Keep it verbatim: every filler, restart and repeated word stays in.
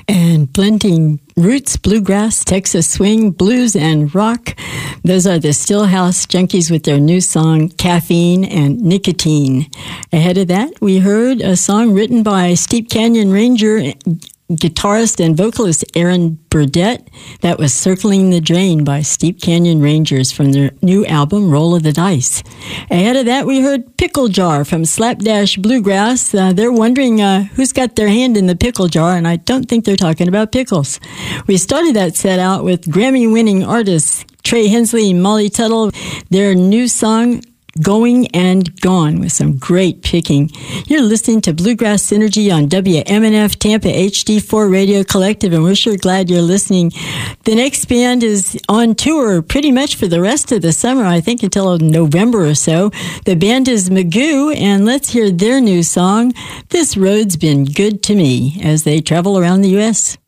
and blending roots, bluegrass, Texas swing, blues, and rock. Those are the Stillhouse Junkies with their new song, Caffeine and Nicotine. Ahead of that, we heard a song written by Steep Canyon Ranger guitarist and vocalist Aaron Burdett. That was Circling the Drain by Steep Canyon Rangers from their new album, Roll of the Dice. Ahead of that, we heard Pickle Jar from Slapdash Bluegrass. Uh, they're wondering uh, who's got their hand in the pickle jar, and I don't think they're talking about pickles. We started that set out with Grammy-winning artists Trey Hensley and Molly Tuttle, their new song, Going and Gone, with some great picking. You're listening to Bluegrass Synergy on W M N F Tampa H D four Radio Collective, and we're sure glad you're listening. The next band is on tour pretty much for the rest of the summer, I think until November or so. The band is Magoo, and let's hear their new song, This Road's Been Good to Me, as they travel around the U S